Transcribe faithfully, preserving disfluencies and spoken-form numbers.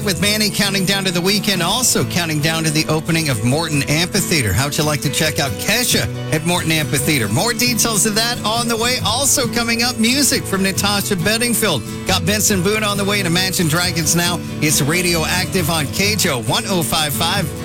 with Manny counting down to the weekend, also counting down to the opening of Morton Amphitheater. How'd you like to check out Kesha at Morton Amphitheater? More details of that on the way. Also coming up, music from Natasha Bedingfield. Got Benson Boone on the way and Imagine Dragons now. It's Radioactive on K J O one oh five point five.